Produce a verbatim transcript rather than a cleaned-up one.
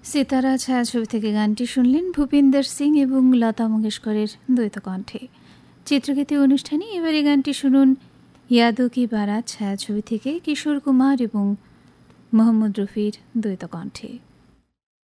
সিতারা ছায়াছবি থেকে গানটি শুনলেন ভূপিন্দর সিং এবং লতা মঙ্গেশকরের দ্বৈত কণ্ঠে। চিত্রগীতি অনুষ্ঠানে এবারে গানটি শুনুন ইয়াদো কি বারাত ছায়াছবি থেকে কিশোর কুমার এবং মোহাম্মদ রফির দ্বৈত কণ্ঠে।